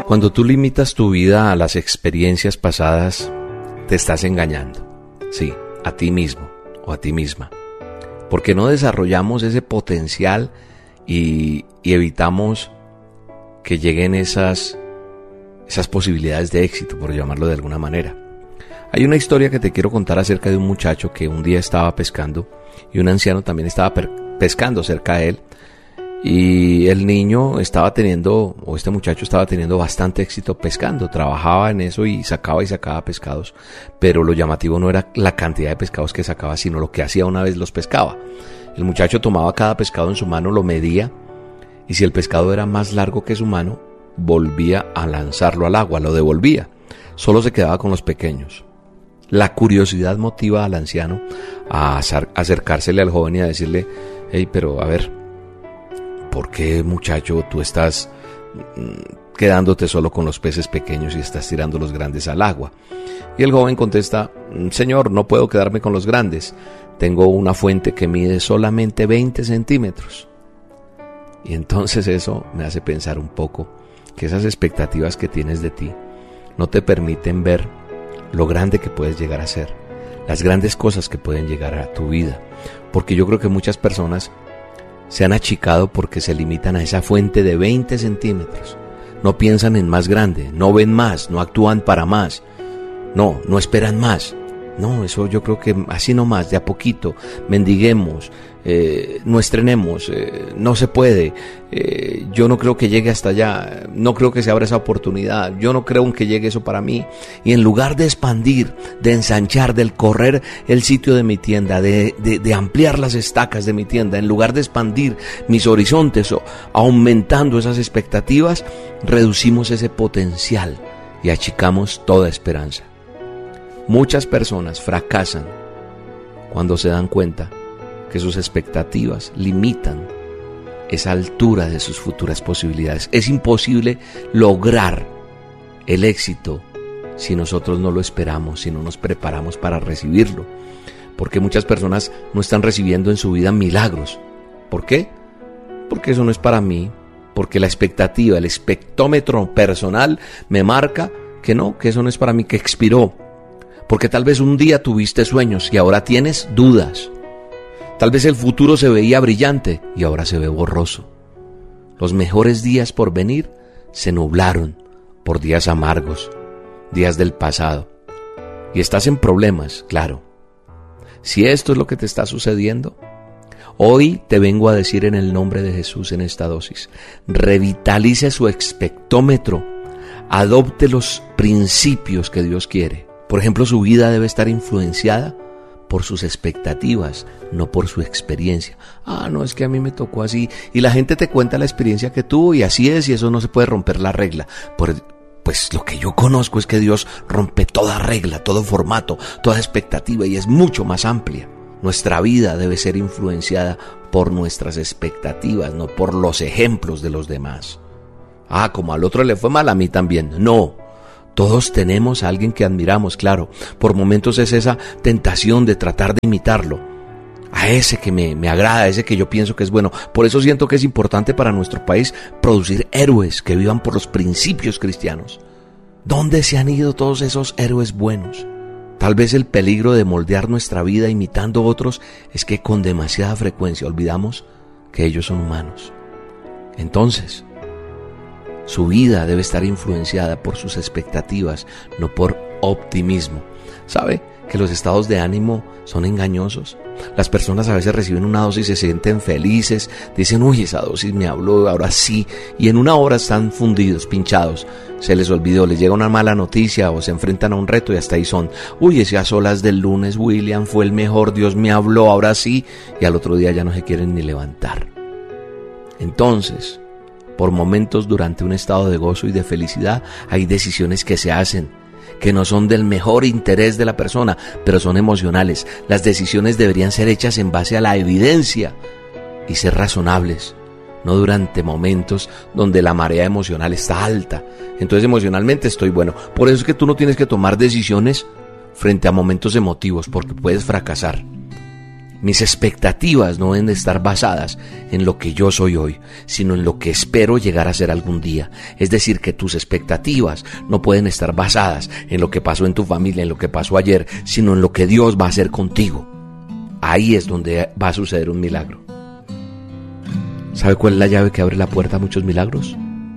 Cuando tú limitas tu vida a las experiencias pasadas, te estás engañando. Sí, a ti mismo o a ti misma. Porque no desarrollamos ese potencial y evitamos que lleguen esas posibilidades de éxito, por llamarlo de alguna manera. Hay una historia que te quiero contar acerca de un muchacho que un día estaba pescando y un anciano también estaba pescando cerca de él. Y el niño este muchacho estaba teniendo bastante éxito pescando, trabajaba en eso y sacaba pescados, pero lo llamativo no era la cantidad de pescados que sacaba, sino lo que hacía una vez los pescaba. El muchacho tomaba cada pescado en su mano, lo medía, y si el pescado era más largo que su mano, volvía a lanzarlo al agua, lo devolvía, solo se quedaba con los pequeños. La curiosidad motiva al anciano a acercársele al joven y a decirle: hey, pero a ver, ¿por qué, muchacho, tú estás quedándote solo con los peces pequeños y estás tirando los grandes al agua? Y el joven contesta: señor, no puedo quedarme con los grandes. Tengo una fuente que mide solamente 20 centímetros. Y entonces eso me hace pensar un poco que esas expectativas que tienes de ti no te permiten ver lo grande que puedes llegar a ser, las grandes cosas que pueden llegar a tu vida. Porque yo creo que muchas personas se han achicado porque se limitan a esa fuente de 20 centímetros. No piensan en más grande, no ven más, no actúan para más, no esperan más. No, eso yo creo que así nomás, de a poquito, mendiguemos, no estrenemos, no se puede, yo no creo que llegue hasta allá, no creo que se abra esa oportunidad, yo no creo en que llegue eso para mí. Y en lugar de expandir, de ensanchar, de correr el sitio de mi tienda, de ampliar las estacas de mi tienda, en lugar de expandir mis horizontes o aumentando esas expectativas, reducimos ese potencial y achicamos toda esperanza. Muchas personas fracasan cuando se dan cuenta que sus expectativas limitan esa altura de sus futuras posibilidades. Es imposible lograr el éxito si nosotros no lo esperamos, si no nos preparamos para recibirlo. Porque muchas personas no están recibiendo en su vida milagros. ¿Por qué? Porque eso no es para mí. Porque la expectativa, el espectrómetro personal me marca que no, que eso no es para mí, que expiró. Porque tal vez un día tuviste sueños y ahora tienes dudas. Tal vez el futuro se veía brillante y ahora se ve borroso. Los mejores días por venir se nublaron por días amargos, días del pasado. Y estás en problemas, claro. Si esto es lo que te está sucediendo, hoy te vengo a decir en el nombre de Jesús en esta dosis: revitalice su espectrómetro, adopte los principios que Dios quiere. Por ejemplo, su vida debe estar influenciada por sus expectativas, no por su experiencia. No, es que a mí me tocó así. Y la gente te cuenta la experiencia que tuvo y así es, y eso no se puede romper la regla. Pues lo que yo conozco es que Dios rompe toda regla, todo formato, toda expectativa, y es mucho más amplia. Nuestra vida debe ser influenciada por nuestras expectativas, no por los ejemplos de los demás. Como al otro le fue mal, a mí también. No. Todos tenemos a alguien que admiramos, claro. Por momentos es esa tentación de tratar de imitarlo, a ese que me agrada, a ese que yo pienso que es bueno. Por eso siento que es importante para nuestro país producir héroes que vivan por los principios cristianos. ¿Dónde se han ido todos esos héroes buenos? Tal vez el peligro de moldear nuestra vida imitando a otros es que con demasiada frecuencia olvidamos que ellos son humanos. Entonces, su vida debe estar influenciada por sus expectativas, no por optimismo. ¿Sabe que los estados de ánimo son engañosos? Las personas a veces reciben una dosis y se sienten felices, dicen: uy, esa dosis me habló, ahora sí, y en una hora están fundidos, pinchados, se les olvidó, les llega una mala noticia o se enfrentan a un reto y hasta ahí son: uy, ese a solas del lunes, William, fue el mejor, Dios me habló, ahora sí, y al otro día ya no se quieren ni levantar. Entonces, por momentos durante un estado de gozo y de felicidad, hay decisiones que se hacen, que no son del mejor interés de la persona, pero son emocionales. Las decisiones deberían ser hechas en base a la evidencia y ser razonables, no durante momentos donde la marea emocional está alta. Entonces emocionalmente estoy bueno. Por eso es que tú no tienes que tomar decisiones frente a momentos emotivos, porque puedes fracasar. Mis expectativas no deben de estar basadas en lo que yo soy hoy, sino en lo que espero llegar a ser algún día. Es decir, que tus expectativas no pueden estar basadas en lo que pasó en tu familia, en lo que pasó ayer, sino en lo que Dios va a hacer contigo. Ahí es donde va a suceder un milagro. ¿Sabe cuál es la llave que abre la puerta a muchos milagros?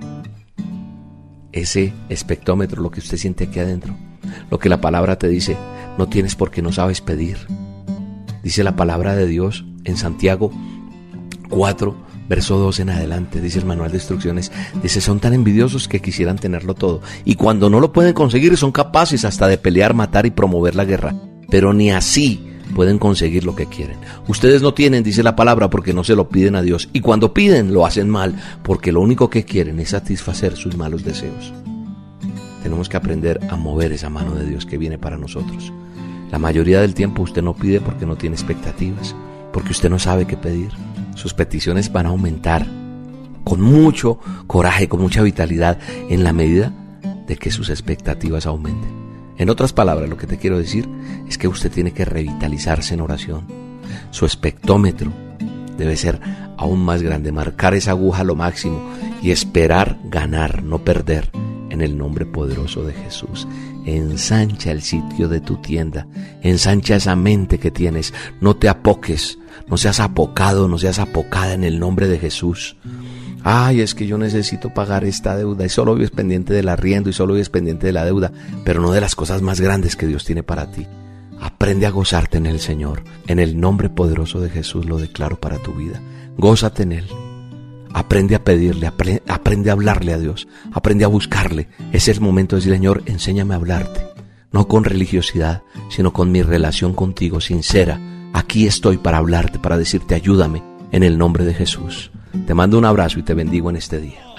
Ese espectómetro, lo que usted siente aquí adentro, lo que la palabra te dice, no tienes porque no sabes pedir. Dice la palabra de Dios en Santiago 4, verso 2 en adelante, dice el manual de instrucciones, dice, son tan envidiosos que quisieran tenerlo todo, y cuando no lo pueden conseguir son capaces hasta de pelear, matar y promover la guerra, pero ni así pueden conseguir lo que quieren. Ustedes no tienen, dice la palabra, porque no se lo piden a Dios, y cuando piden lo hacen mal, porque lo único que quieren es satisfacer sus malos deseos. Tenemos que aprender a mover esa mano de Dios que viene para nosotros. La mayoría del tiempo usted no pide porque no tiene expectativas, porque usted no sabe qué pedir. Sus peticiones van a aumentar con mucho coraje, con mucha vitalidad, en la medida de que sus expectativas aumenten. En otras palabras, lo que te quiero decir es que usted tiene que revitalizarse en oración. Su espectómetro debe ser aún más grande, marcar esa aguja a lo máximo y esperar ganar, no perder, en el nombre poderoso de Jesús. Ensancha el sitio de tu tienda, ensancha esa mente que tienes, no te apoques, no seas apocado, no seas apocada en el nombre de Jesús. Ay, es que yo necesito pagar esta deuda y solo vives pendiente del arriendo y solo vives pendiente de la deuda, pero no de las cosas más grandes que Dios tiene para ti. Aprende a gozarte en el Señor, en el nombre poderoso de Jesús lo declaro para tu vida. Gózate en Él. Aprende a pedirle, aprende a hablarle a Dios, aprende a buscarle. Es el momento de decir, Señor, enséñame a hablarte, no con religiosidad, sino con mi relación contigo, sincera. Aquí estoy para hablarte, para decirte, ayúdame, en el nombre de Jesús. Te mando un abrazo y te bendigo en este día.